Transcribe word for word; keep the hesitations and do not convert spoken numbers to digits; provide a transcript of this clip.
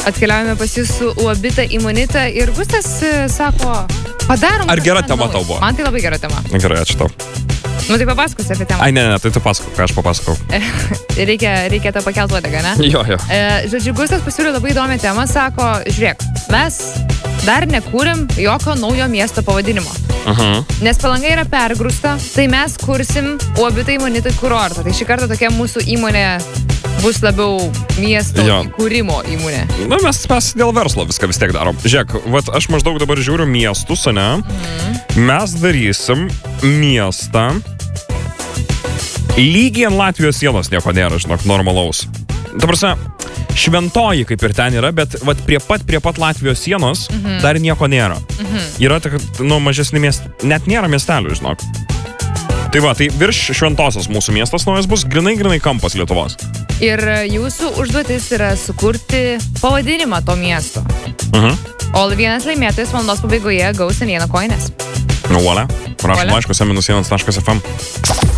Atkeliaujame pas jūs su Uabita Imunita ir Gustas sako, padarom. Ar gera tema tau buvo? Man tai labai gera tema. Gerai, ačiū tau. Nu tai papasakos apie temą. Ai, ne, ne, tai tu pasakok, ką aš papasakau. reikia, reikia tą pakelt uodegą, ne? Jo, jo. E, žodžiu, Gustas pasiūlė labai įdomią temą, sako, žiūrėk, mes dar nekūrėm jokio naujo miesto pavadinimo. Uh-huh. Nes Palanga yra pergrūsta, tai mes kursim Uabita Imunita kurortą. Tai šį kartą tokia mūsų įmonė bus labiau miesto jo. Kūrimo įmonė. Na, mes, mes dėl verslo viską vis tiek darom. Žiūrėk, vat aš maždaug dabar žiūriu miestus, ne? Mhm. Mes darysim miestą. Lygiai ant Latvijos sienos nieko nėra, žinok, normalaus. Ta prasme, Šventoji kaip ir ten yra, bet vat prie pat, prie pat Latvijos sienos mhm. dar nieko nėra. Mhm. Yra tik, nu, mažesni miestai, net nėra miestelių, žinok. Tai va, tai virš Šventosios mūsų miestas naujas bus, grinai, grinai kampas Lietuvos. Ir jūsų užduotis yra sukurti pavadinimą to miesto. Mhm. O vienas laimėtojas valandos pabaigoje gaus ant vieną koinės. Nu, voilà. Prašom laiškus minus vienas taškas ef em.